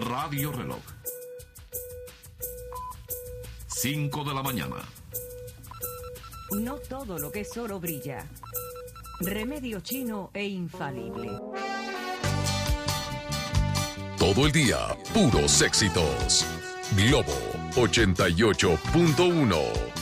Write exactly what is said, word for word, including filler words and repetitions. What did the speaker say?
Radio Reloj. cinco de la mañana. No todo lo que es oro brilla. Remedio chino e infalible. Todo el día, puros éxitos. Globo ochenta y ocho punto uno.